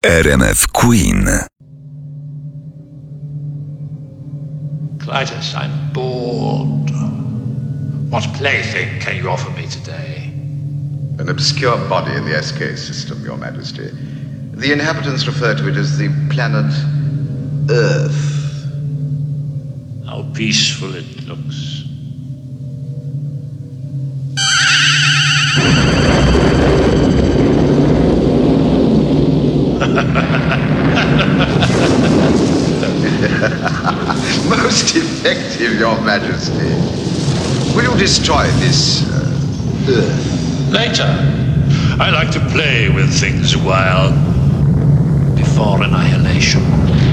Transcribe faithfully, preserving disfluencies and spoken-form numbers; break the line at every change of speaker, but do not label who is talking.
R M F Queen.
Clytus, I'm bored. What plaything can you offer me today?
An obscure body in the S K system, Your Majesty. The inhabitants refer to it as the planet Earth.
How peaceful it looks.
Most effective, Your Majesty. Will you destroy this uh, Earth?
Later. I like to play with things a while. Before annihilation.